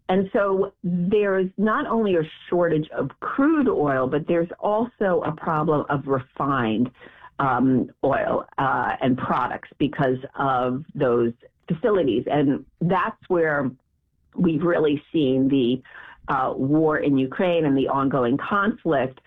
And so there's not only a shortage of crude oil, but there's also a problem of refined oil and products because of those facilities. And that's where we've really seen the war in Ukraine and the ongoing conflict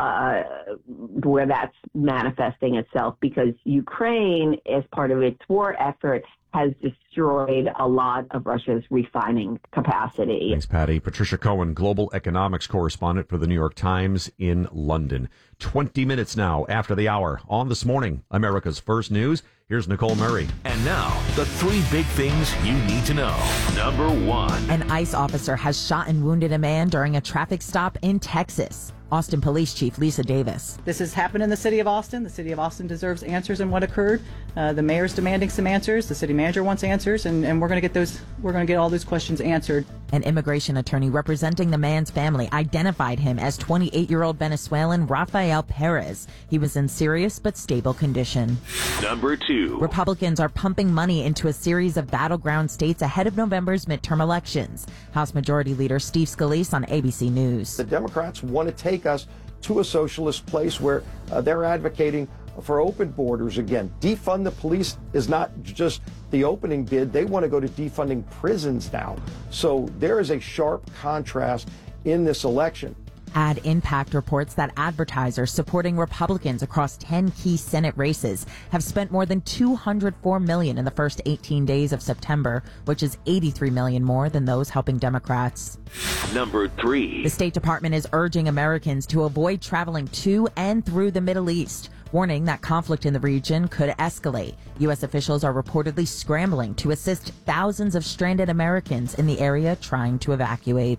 where that's manifesting itself, because Ukraine, as part of its war effort, has destroyed a lot of Russia's refining capacity. Thanks, Patty. Patricia Cohen, global economics correspondent for the New York Times in London. 20 minutes now after the hour on This Morning, America's First News. Here's Nicole Murray. And now, the three big things you need to know. Number one. An ICE officer has shot and wounded a man during a traffic stop in Texas. Austin Police Chief Lisa Davis. This has happened in the city of Austin. The city of Austin deserves answers on what occurred. The mayor's demanding some answers. The city manager wants answers, and we're going to get those. We're going to get all those questions answered. An immigration attorney representing the man's family identified him as 28-year-old Venezuelan Rafael Perez. He was in serious but stable condition. Number two. Republicans are pumping money into a series of battleground states ahead of November's midterm elections. House Majority Leader Steve Scalise on ABC News. The Democrats want to take us to a socialist place where they're advocating for open borders again. Defund the police is not just the opening bid. They want to go to defunding prisons now. So there is a sharp contrast in this election. Ad Impact reports that advertisers supporting Republicans across 10 key Senate races have spent more than $204 million in the first 18 days of September, which is $83 million more than those helping Democrats. Number three. The State Department is urging Americans to avoid traveling to and through the Middle East, warning that conflict in the region could escalate. U.S. officials are reportedly scrambling to assist thousands of stranded Americans in the area trying to evacuate.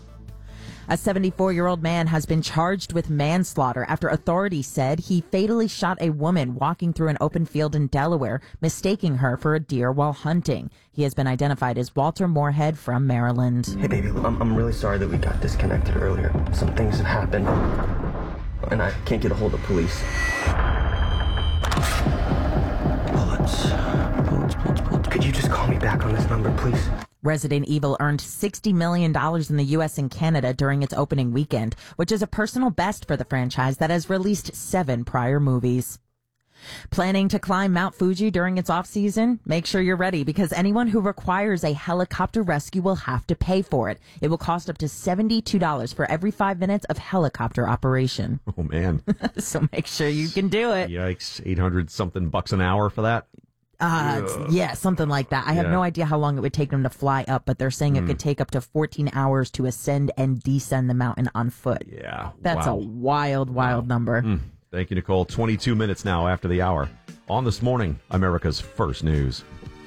A 74-year-old man has been charged with manslaughter after authorities said he fatally shot a woman walking through an open field in Delaware, mistaking her for a deer while hunting. He has been identified as Walter Moorhead from Maryland. Hey, baby, I'm really sorry that we got disconnected earlier. Some things have happened, and I can't get a hold of police. Bullets. Could you just call me back on this number, please? Resident Evil earned $60 million in the U.S. and Canada during its opening weekend, which is a personal best for the franchise that has released 7 prior movies. Planning to climb Mount Fuji during its off-season? Make sure you're ready, because anyone who requires a helicopter rescue will have to pay for it. It will cost up to $72 for every 5 minutes of helicopter operation. Oh, man. So make sure you can do it. Yikes. 800-something bucks an hour for that? Yeah, something like that. I have no idea how long it would take them to fly up, but they're saying it could take up to 14 hours to ascend and descend the mountain on foot. Yeah. That's a wild number. Thank you, Nicole. 22 minutes now after the hour. On This Morning, America's First News.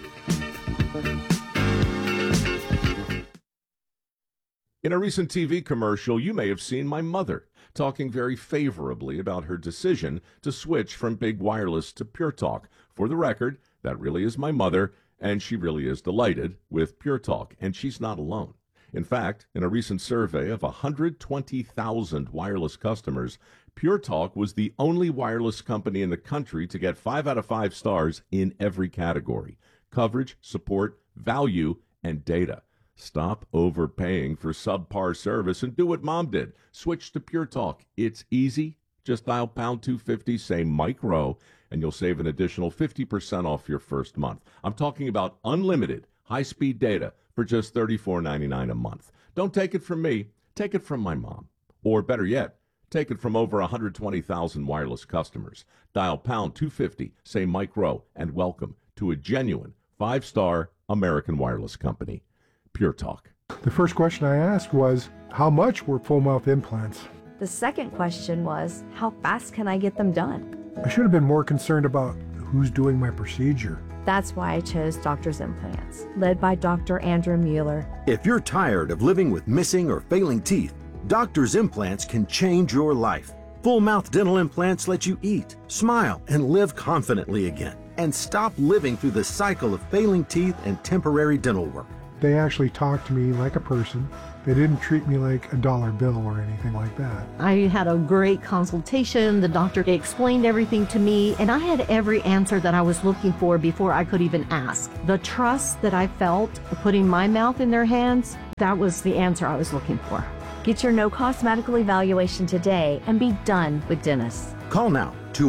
In a recent TV commercial, you may have seen my mother talking very favorably about her decision to switch from big wireless to Pure Talk. For the record, that really is my mother, and she really is delighted with Pure Talk, and she's not alone. In fact, in a recent survey of 120,000 wireless customers, Pure Talk was the only wireless company in the country to get 5 out of 5 stars in every category: coverage, support, value, and data. Stop overpaying for subpar service and do what Mom did. Switch to Pure Talk. It's easy. Just dial pound 250, say Mike Rowe, and you'll save an additional 50% off your first month. I'm talking about unlimited high-speed data for just $34.99 a month. Don't take it from me. Take it from my mom. Or better yet, take it from over 120,000 wireless customers. Dial pound 250, say Mike Rowe, and welcome to a genuine 5-star American wireless company. Pure Talk. The first question I asked was, how much were full mouth implants? The second question was, how fast can I get them done? I should have been more concerned about who's doing my procedure. That's why I chose Doctor's Implants, led by Dr. Andrew Mueller. If you're tired of living with missing or failing teeth, Doctor's Implants can change your life. Full mouth dental implants let you eat, smile, and live confidently again, and stop living through the cycle of failing teeth and temporary dental work. They actually talked to me like a person. They didn't treat me like a dollar bill or anything like that. I had a great consultation. The doctor explained everything to me, and I had every answer that I was looking for before I could even ask. The trust that I felt putting my mouth in their hands That was the answer I was looking for. Get your no-cost medical evaluation today and be done with dentists. Call now,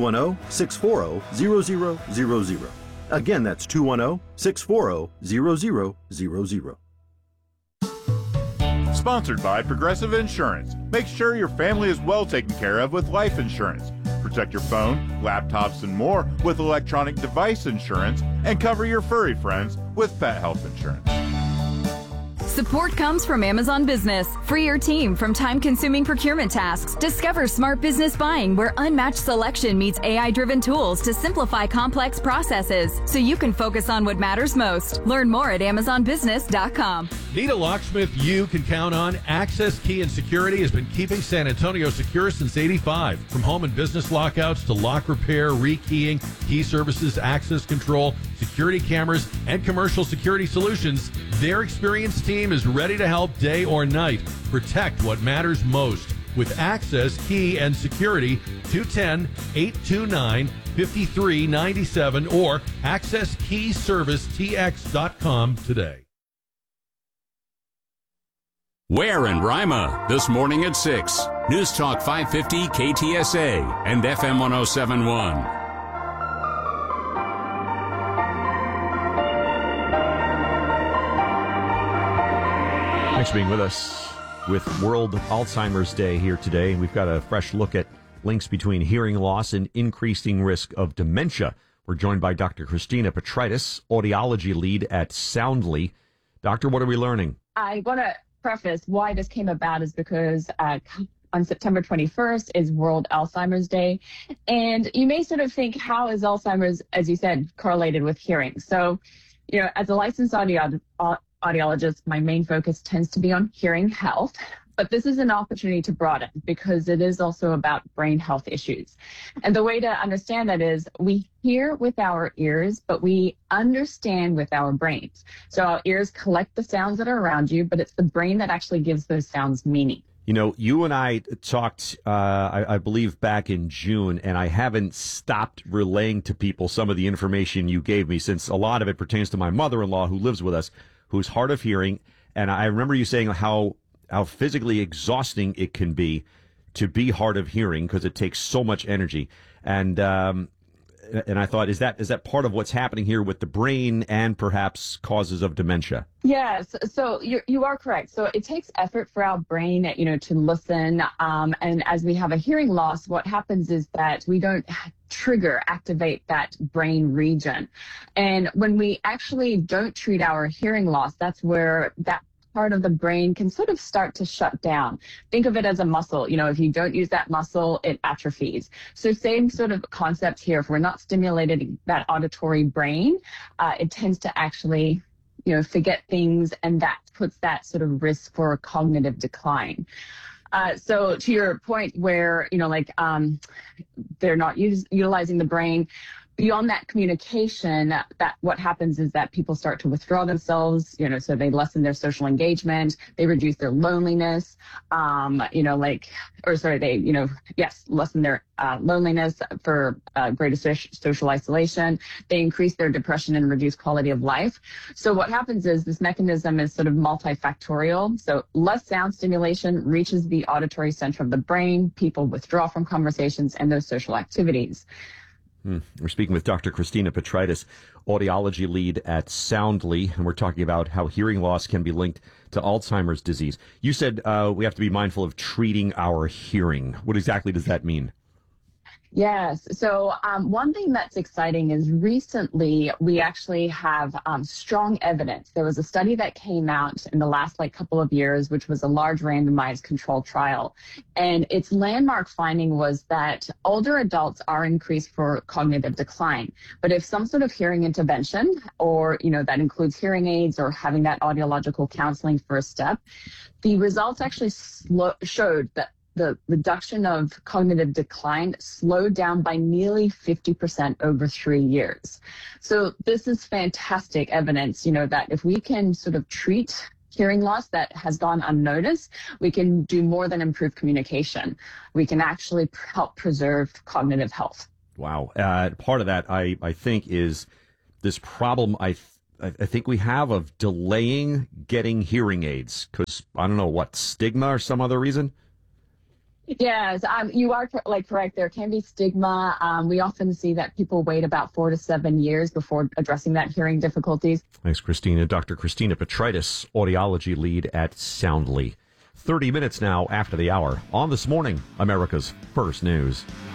210-640-0000. Again, that's 210-640-0000. Sponsored by Progressive Insurance. Make sure your family is well taken care of with life insurance. Protect your phone, laptops, and more with electronic device insurance, and cover your furry friends with pet health insurance. Support comes from Amazon Business. Free your team from time-consuming procurement tasks. Discover smart business buying where unmatched selection meets AI-driven tools to simplify complex processes so you can focus on what matters most. Learn more at AmazonBusiness.com. Need a locksmith you can count on? Access Key and Security has been keeping San Antonio secure since '85. From home and business lockouts to lock repair, rekeying, key services, access control, security cameras, and commercial security solutions, their experienced team is ready to help day or night. Protect what matters most. With Access Key and Security, 210-829-5397 or accesskeyservicetx.com today. Where in Rima, this morning at 6. News Talk 550 KTSA and FM 1071. Thanks for being with us with World Alzheimer's Day here today. We've got a fresh look at links between hearing loss and increasing risk of dementia. We're joined by Dr. Christina Petritis, audiology lead at Soundly. Doctor, what are we learning? I want to preface why this came about is because on September 21st is World Alzheimer's Day. And you may sort of think, how is Alzheimer's, as you said, correlated with hearing? So, as a licensed audiologist, my main focus tends to be on hearing health, but this is an opportunity to broaden because it is also about brain health issues. And the way to understand that is we hear with our ears, but we understand with our brains. So our ears collect the sounds that are around you, but it's the brain that actually gives those sounds meaning. You and I talked, I believe, back in June, and I haven't stopped relaying to people some of the information you gave me, since a lot of it pertains to my mother-in-law who lives with us, who's hard of hearing. And I remember you saying how physically exhausting it can be to be hard of hearing because it takes so much energy. And I thought, is that part of what's happening here with the brain and perhaps causes of dementia? Yes, so you are correct. So it takes effort for our brain, to listen. And as we have a hearing loss, what happens is that we don't activate that brain region. And when we actually don't treat our hearing loss, that's where that part of the brain can sort of start to shut down. Think of it as a muscle. If you don't use that muscle, it atrophies. So same sort of concept here. If we're not stimulating that auditory brain, it tends to actually, forget things, and that puts that sort of risk for cognitive decline. So to your point where, they're not utilizing the brain, beyond that communication, that what happens is that people start to withdraw themselves, so they lessen their social engagement, they reduce their loneliness, lessen their loneliness for greater social isolation. They increase their depression and reduce quality of life. So what happens is this mechanism is sort of multifactorial. So less sound stimulation reaches the auditory center of the brain. People withdraw from conversations and those social activities. We're speaking with Dr. Christina Petritis, audiology lead at Soundly, and we're talking about how hearing loss can be linked to Alzheimer's disease. You said we have to be mindful of treating our hearing. What exactly does that mean? Yes. So one thing that's exciting is recently we actually have strong evidence. There was a study that came out in the last couple of years, which was a large randomized controlled trial. And its landmark finding was that older adults are increased for cognitive decline. But if some sort of hearing intervention, or, that includes hearing aids or having that audiological counseling first step, the results actually showed that the reduction of cognitive decline slowed down by nearly 50% over 3 years. So this is fantastic evidence, that if we can sort of treat hearing loss that has gone unnoticed, we can do more than improve communication. We can actually help preserve cognitive health. Wow. Part of that, I think, is this problem I think we have of delaying getting hearing aids because, I don't know, what, stigma or some other reason? Yes, you are correct. There can be stigma. We often see that people wait about 4 to 7 years before addressing that hearing difficulties. Thanks, Christina. Dr. Christina Petritis, audiology lead at Soundly. 30 minutes now after the hour on This Morning, America's First News.